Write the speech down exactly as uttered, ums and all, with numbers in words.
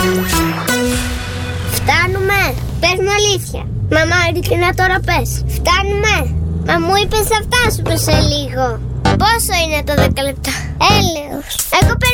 Φτάνουμε. Πες μου αλήθεια. Μαμά, ειλικρινά τώρα πες. Φτάνουμε. Μα μου είπες θα φτάσουμε σε λίγο. Πόσο είναι το δέκα λεπτά? Έλεος. Εγώ